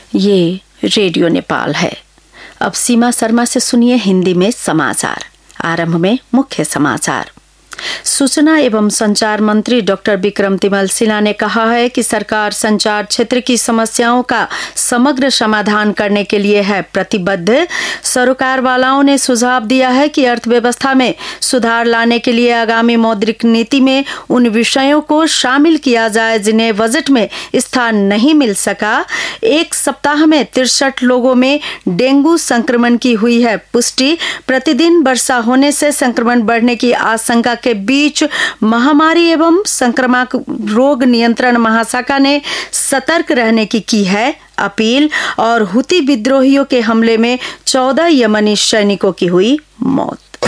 ये रेडियो नेपाल है। अब सीमा शर्मा से सुनिए हिंदी में समाचार। आरंभ में मुख्य समाचार। सूचना एवं संचार मंत्री डॉक्टर विक्रम तिमल सिन्हा ने कहा है कि सरकार संचार क्षेत्र की समस्याओं का समग्र समाधान करने के लिए है प्रतिबद्ध। सरकार वालाओं ने सुझाव दिया है कि अर्थव्यवस्था में सुधार लाने के लिए आगामी मौद्रिक नीति में उन विषयों को शामिल किया जाए जिन्हें बजट में स्थान नहीं मिल सका। एक सप्ताह में 63 लोगों में डेंगू संक्रमण की हुई है पुष्टि। प्रतिदिन वर्षा होने से संक्रमण बढ़ने की आशंका के बीच महामारी एवं संक्रामक रोग नियंत्रण महाशाखा ने सतर्क रहने की है अपील। और हुती विद्रोहियों के हमले में 14 यमनी सैनिकों की हुई मौत।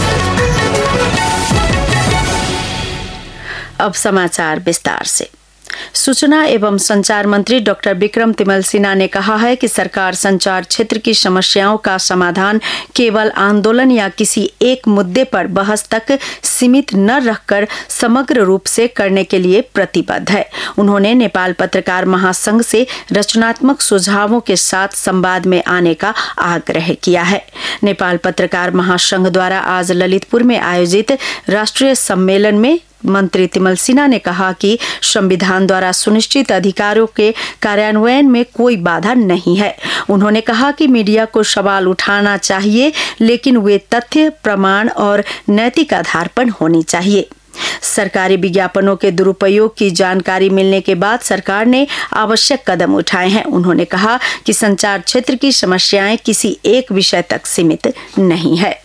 अब समाचार विस्तार से। सूचना एवं संचार मंत्री डॉक्टर विक्रम तिमल सिन्हा ने कहा है कि सरकार संचार क्षेत्र की समस्याओं का समाधान केवल आंदोलन या किसी एक मुद्दे पर बहस तक सीमित न रखकर समग्र रूप से करने के लिए प्रतिबद्ध है। उन्होंने नेपाल पत्रकार महासंघ से रचनात्मक सुझावों के साथ संवाद में आने का आग्रह किया है। नेपाल पत्रकार महासंघ द्वारा आज ललितपुर में आयोजित राष्ट्रीय सम्मेलन में मंत्री तिमल सिन्हा ने कहा कि संविधान द्वारा सुनिश्चित अधिकारों के कार्यान्वयन में कोई बाधा नहीं है। उन्होंने कहा कि मीडिया को सवाल उठाना चाहिए, लेकिन वे तथ्य, प्रमाण और नैतिक आधार पर होनी चाहिए। सरकारी विज्ञापनों के दुरुपयोग की जानकारी मिलने के बाद सरकार ने आवश्यक कदम उठाए हैं। उन्होंने कहा कि संचार क्षेत्र की समस्याएं किसी एक विषय तक सीमित नहीं है।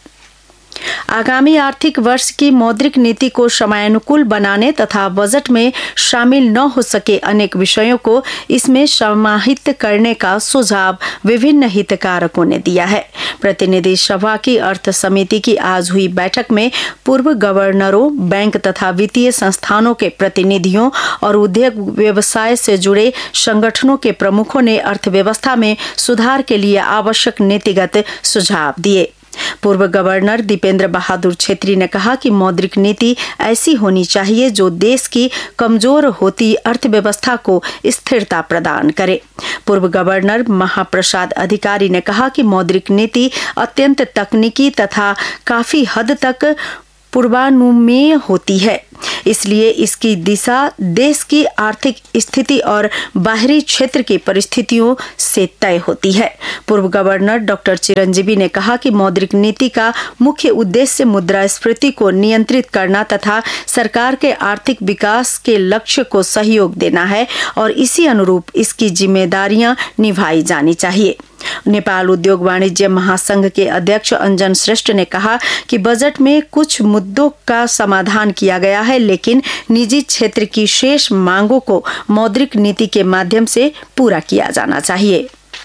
आगामी आर्थिक वर्ष की मौद्रिक नीति को समयानुकूल बनाने तथा बजट में शामिल न हो सके अनेक विषयों को इसमें समाहित करने का सुझाव विभिन्न हितधारकों ने दिया है। प्रतिनिधि सभा की अर्थ समिति की आज हुई बैठक में पूर्व गवर्नरों, बैंक तथा वित्तीय संस्थानों के प्रतिनिधियों और उद्योग व्यवसाय से जुड़े संगठनों के प्रमुखों ने अर्थव्यवस्था में सुधार के लिए आवश्यक नीतिगत सुझाव दिए। पूर्व गवर्नर दीपेंद्र बहादुर छेत्री ने कहा कि मौद्रिक नीति ऐसी होनी चाहिए जो देश की कमजोर होती अर्थव्यवस्था को स्थिरता प्रदान करे। पूर्व गवर्नर महाप्रसाद अधिकारी ने कहा कि मौद्रिक नीति अत्यंत तकनीकी तथा काफी हद तक पूर्वानुमेय होती है, इसलिए इसकी दिशा देश की आर्थिक स्थिति और बाहरी क्षेत्र की परिस्थितियों से तय होती है। पूर्व गवर्नर डॉक्टर चिरंजीवी ने कहा कि मौद्रिक नीति का मुख्य उद्देश्य मुद्रास्फीति को नियंत्रित करना तथा सरकार के आर्थिक विकास के लक्ष्य को सहयोग देना है और इसी अनुरूप इसकी जिम्मेदारियां निभाई जानी चाहिए। नेपाल उद्योग वाणिज्य महासंघ के अध्यक्ष अंजन श्रेष्ठ ने कहा कि बजट में कुछ मुद्दों का समाधान किया गया है, लेकिन निजी क्षेत्र की शेष मांगों को मौद्रिक नीति के माध्यम से पूरा किया जाना चाहिए।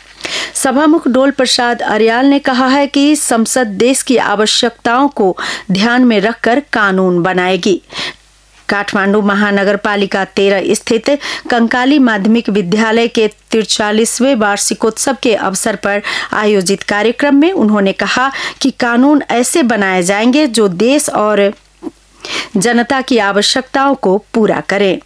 सभामुख डोल प्रसाद अर्याल ने कहा है कि संसद देश की आवश्यकताओं को ध्यान में रखकर कानून बनाएगी। काठमांडू महानगर पालिका 13 स्थित कंकाली माध्यमिक विद्यालय के 43वें वार्षिकोत्सव के अवसर पर आयोजित कार्यक्रम में उन्होंने कहा कि कानून ऐसे बनाए जाएंगे जो देश और जनता की आवश्यकताओं को पूरा करें।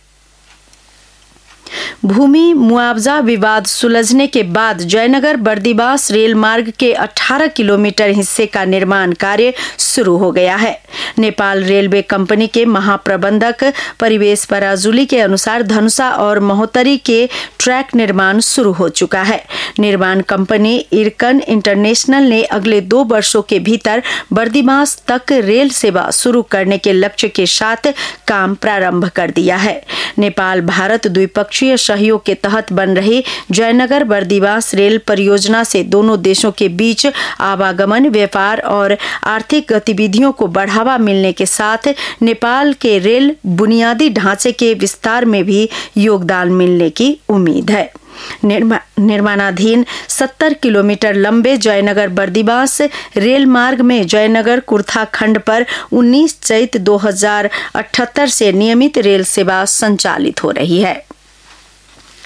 भूमि मुआवजा विवाद सुलझने के बाद जयनगर बर्दिवास रेल मार्ग के 18 किलोमीटर हिस्से का निर्माण कार्य शुरू हो गया है। नेपाल रेलवे कंपनी के महाप्रबंधक परिवेश पराजुली के अनुसार धनुषा और महोत्तरी के ट्रैक निर्माण शुरू हो चुका है। निर्माण कंपनी इरकन इंटरनेशनल ने अगले 2 वर्षों के भीतर बर्दिवास तक रेल सेवा शुरू करने के लक्ष्य के साथ काम प्रारंभ कर दिया है। नेपाल भारत द्विपक्षीय सहयोग के तहत बन रही जयनगर बर्दिवास रेल परियोजना से दोनों देशों के बीच आवागमन, व्यापार और आर्थिक गतिविधियों को बढ़ावा मिलने के साथ नेपाल के रेल बुनियादी ढांचे के विस्तार में भी योगदान मिलने की उम्मीद है। निर्माणाधीन 70 किलोमीटर लंबे जयनगर बर्दिवास रेल मार्ग में जयनगर कुर्था खंड पर 19 चैत 2078 से नियमित रेल सेवा संचालित हो रही है।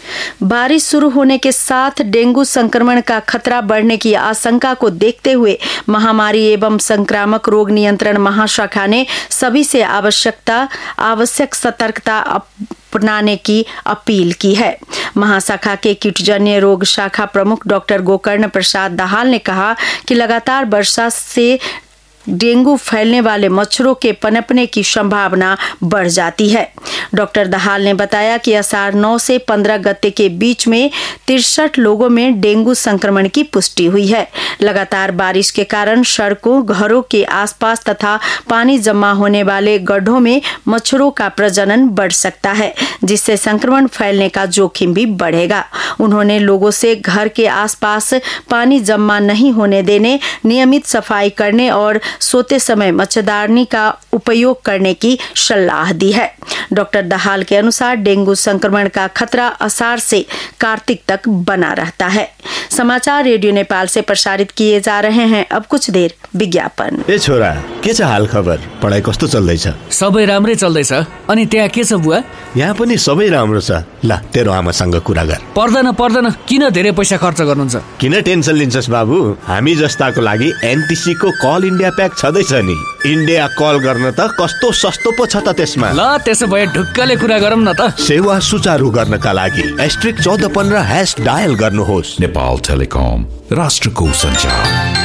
बारिश शुरू होने के साथ डेंगू संक्रमण का खतरा बढ़ने की आशंका को देखते हुए महामारी एवं संक्रामक रोग नियंत्रण महाशाखा ने सभी से आवश्यक सतर्कता अपनाने की अपील की है। महाशाखा के कीटजन्य रोग शाखा प्रमुख डॉक्टर गोकर्ण प्रसाद दाहाल ने कहा कि लगातार वर्षा से डेंगू फैलने वाले मच्छरों के पनपने की संभावना बढ़ जाती है। डॉक्टर दाहाल ने बताया कि आषाढ़ 9 से 15 गते के बीच में 63 लोगों में डेंगू संक्रमण की पुष्टि हुई है। लगातार बारिश के कारण सड़कों, घरों के आसपास तथा पानी जमा होने वाले गड्ढों में मच्छरों का प्रजनन बढ़ सकता है, जिससे संक्रमण फैलने का जोखिम भी बढ़ेगा। उन्होंने लोगों से घर के आसपास पानी जमा नहीं होने देने, नियमित सफाई करने और सोते समय मच्छरदानी का उपयोग करने की सलाह दी है। डॉक्टर दाहाल के अनुसार डेंगू संक्रमण का खतरा आषाढ़ से कार्तिक तक बना रहता है। समाचार रेडियो नेपाल से प्रसारित किए जा रहे हैं। अब कुछ देर विज्ञापन। ए छोरा, के छ हाल खबर? पढाइ कस्तो चल्दैछ? सबै राम्रै चल्दैछ। अनि त्यहाँ के छ बुवा? यहाँ पनि सबै राम्रो छ। ल, तेरो आमासँग कुरा गर। पर्दैन, किन धेरै पैसा खर्च गर्नुहुन्छ? किन टेन्सन लिन्छस् बाबु? हामी जस्ताको लागि एनटिसी को कल इन्डिया प्याक छँदैछ नि। इन्डिया कल गर्न त कस्तो सस्तो पो छ त त्यसमा। ल, त्यसो भए ढुक्कले कुरा गरौँ न त। सेवा सुचारू गर्नका लागि *1415# डायल गर्नुहोस्। नेपाल टेलिकम, राष्ट्रको सञ्चार।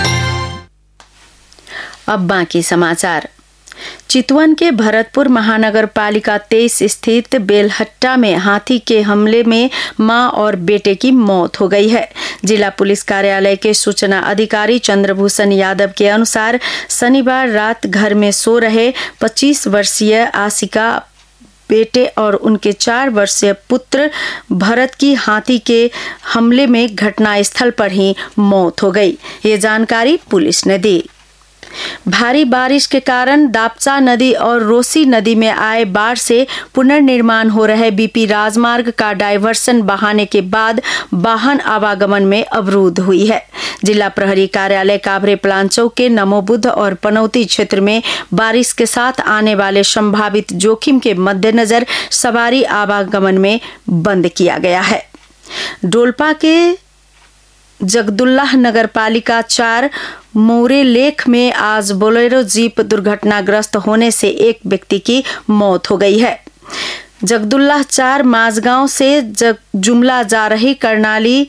अब बाकी समाचार। चितवन के भरतपुर महानगरपालिका 23 स्थित बेलहट्टा में हाथी के हमले में मां और बेटे की मौत हो गई है। जिला पुलिस कार्यालय के सूचना अधिकारी चंद्रभूषण यादव के अनुसार शनिवार रात घर में सो रहे 25 वर्षीय आशिका बेटे और उनके 4 वर्षीय पुत्र भरत की हाथी के हमले में घटनास्थल पर ही मौत हो गई। ये जानकारी पुलिस ने दी। भारी बारिश के कारण दापचा नदी और रोसी नदी में आए बाढ़ से पुनर्निर्माण हो रहे बीपी राजमार्ग का डायवर्सन बहाने के बाद वाहन आवागमन में अवरुद्ध हुई है। जिला प्रहरी कार्यालय काभरे प्लांचौक के नमोबुद्ध और पनौती क्षेत्र में बारिश के साथ आने वाले संभावित जोखिम के मद्देनजर सवारी आवागमन में बंद किया गया है। डोलपा के जगदुल्लाह नगरपालिका 4 मोरे लेख में आज बोलेरो जीप दुर्घटनाग्रस्त होने से एक व्यक्ति की मौत हो गई है। जगदुल्लाह 4 माझगांव से जुमला जा रही कर्णाली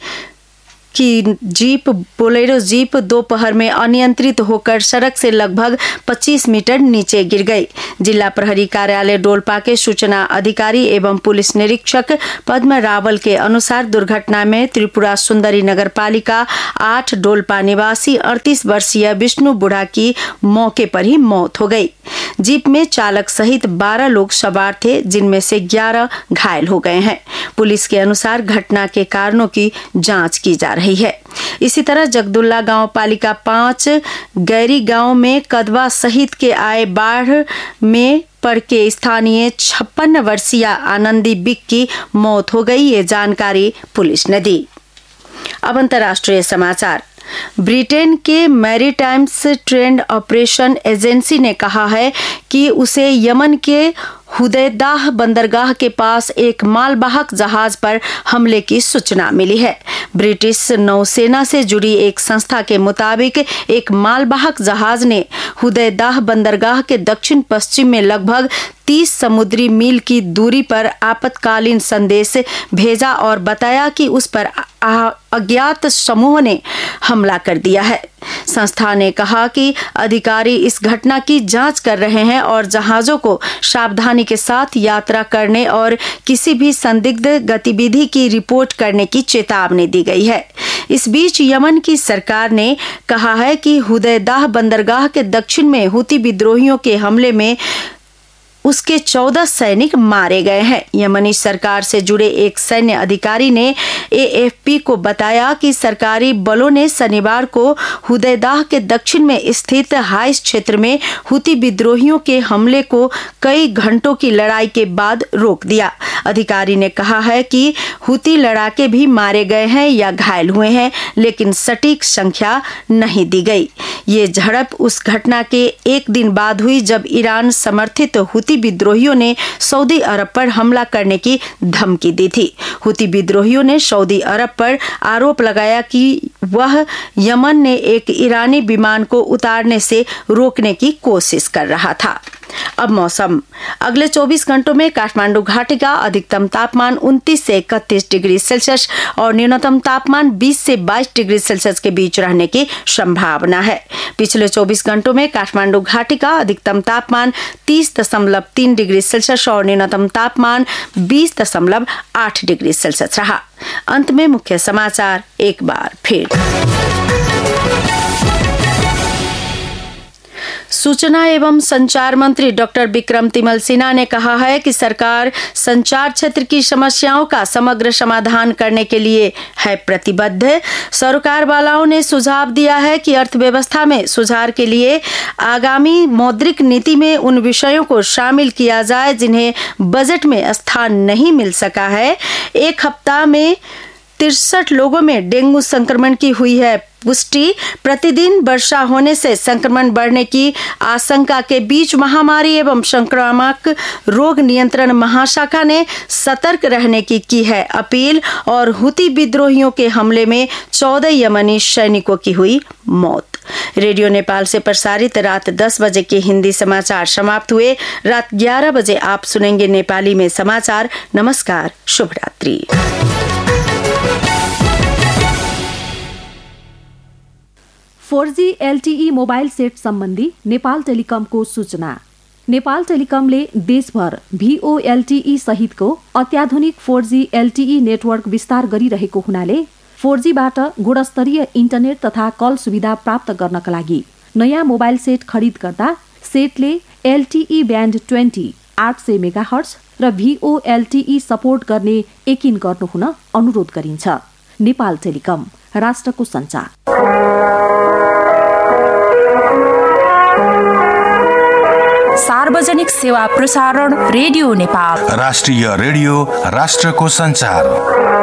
की बोलेरो जीप दोपहर में अनियंत्रित होकर सड़क से लगभग 25 मीटर नीचे गिर गई। जिला प्रहरी कार्यालय डोलपा के सूचना अधिकारी एवं पुलिस निरीक्षक पद्म रावल के अनुसार दुर्घटना में त्रिपुरा सुंदरी नगरपालिका 8 डोलपा निवासी 38 वर्षीय विष्णु बुढ़ा की मौके पर ही मौत हो गई। जीप में चालक सहित 12 लोग सवार थे, जिनमें से 11 घायल हो गए हैं। पुलिस के अनुसार घटना के कारणों की जांच की जा रही है। इसी तरह जगदुल्ला गांव पालिका 5 गैरी गांव में कदवा सहित के आए बाढ़ में पड़ के स्थानीय 56 वर्षीय आनंदी बिक की मौत हो गई। ये जानकारी पुलिस ने दी। अब अंतर्राष्ट्रीय समाचार। ब्रिटेन के मैरीटाइम्स ट्रेंड ऑपरेशन एजेंसी ने कहा है कि उसे यमन के हुदैदाह बंदरगाह के पास एक मालवाहक जहाज पर हमले की सूचना मिली है। ब्रिटिश नौसेना से जुड़ी एक संस्था के मुताबिक एक मालवाहक जहाज ने हुदैदाह बंदरगाह के दक्षिण पश्चिम में लगभग 30 समुद्री मील की दूरी पर आपातकालीन संदेश भेजा और बताया कि उस पर अज्ञात समूह ने हमला कर दिया है। संस्था ने कहा कि अधिकारी इस घटना की जांच कर रहे हैं और जहाजों को सावधानी के साथ यात्रा करने और किसी भी संदिग्ध गतिविधि की रिपोर्ट करने की चेतावनी दी गई है। इस बीच यमन की सरकार ने कहा है कि हुदैदाह बंदरगाह के दक्षिण में हुती विद्रोहियों के हमले में उसके 14 सैनिक मारे गए हैं। यमनी सरकार से जुड़े एक सैन्य अधिकारी ने एएफपी को बताया कि सरकारी बलों ने शनिवार को हुदैदाह के दक्षिण में स्थित हाइस क्षेत्र में हुती विद्रोहियों के हमले को कई घंटों की लड़ाई के बाद रोक दिया। अधिकारी ने कहा है कि हुती लड़ाके भी मारे गए हैं या घायल हुए हैं, लेकिन सटीक संख्या नहीं दी गई। ये झड़प उस घटना के एक दिन बाद हुई जब ईरान समर्थित हुती हुती विद्रोहियों ने सऊदी अरब पर हमला करने की धमकी दी थी। हुती विद्रोहियों ने सऊदी अरब पर आरोप लगाया कि वह यमन ने एक ईरानी विमान को उतारने से रोकने की कोशिश कर रहा था। अब मौसम। अगले 24 घंटों में काठमांडू घाटी का अधिकतम तापमान 29 से 31 डिग्री सेल्सियस और न्यूनतम तापमान 20 से 22 डिग्री सेल्सियस के बीच रहने की संभावना है। पिछले 24 घंटों में काठमांडू घाटी का अधिकतम तापमान 30.3 डिग्री सेल्सियस और न्यूनतम तापमान 20.8 डिग्री सेल्सियस रहा। अंत में मुख्य समाचार एक बार फिर। सूचना एवं संचार मंत्री डॉक्टर बिक्रम तिमल सिन्हा ने कहा है कि सरकार संचार क्षेत्र की समस्याओं का समग्र समाधान करने के लिए है प्रतिबद्ध। सरकार वालाओं ने सुझाव दिया है कि अर्थव्यवस्था में सुधार के लिए आगामी मौद्रिक नीति में उन विषयों को शामिल किया जाए जिन्हें बजट में स्थान नहीं मिल सका है। एक हफ्ता में 63 लोगों में डेंगू संक्रमण की हुई है पुष्टि। प्रतिदिन वर्षा होने से संक्रमण बढ़ने की आशंका के बीच महामारी एवं संक्रामक रोग नियंत्रण महाशाखा ने सतर्क रहने की है अपील। और हुती विद्रोहियों के हमले में 14 यमनी सैनिकों की हुई मौत। रेडियो नेपाल से प्रसारित रात 10 बजे के हिंदी समाचार समाप्त हुए। रात 11 बजे आप सुनेंगे नेपाली में समाचार। नमस्कार, शुभ रात्रि। फोरजी LTE मोबाइल सेट सम्बन्धी नेपाल टेलिकमको सूचना। नेपाल टेलिकमले देशभर VoLTE सहितको अत्याधुनिक 4G LTE नेटवर्क विस्तार गरिरहेको हुनाले 4Gबाट गुणस्तरीय इन्टरनेट तथा कल सुविधा प्राप्त गर्नका लागि नयाँ मोबाइल सेट खरिद गर्दा सेटले LTE ब्यान्ड 20 800 मेगाहर्ट्ज र VoLTE सपोर्ट गर्ने यकिन गर्नुहुन अनुरोध गरिन्छ। नेपाल टेलिकम, राष्ट्रको सञ्चार। सार्वजनिक सेवा प्रसारण रेडियो नेपाल, राष्ट्रिय रेडियो, राष्ट्रको सञ्चार।